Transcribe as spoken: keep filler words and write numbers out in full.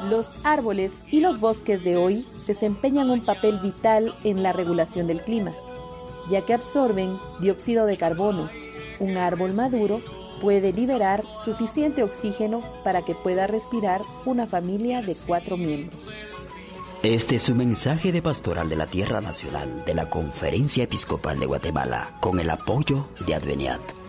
Los árboles y los bosques de hoy desempeñan un papel vital en la regulación del clima, ya que absorben dióxido de carbono. Un árbol maduro puede liberar suficiente oxígeno para que pueda respirar una familia de cuatro miembros. Este es un mensaje de Pastoral de la Tierra Nacional de la Conferencia Episcopal de Guatemala, con el apoyo de Adveniat.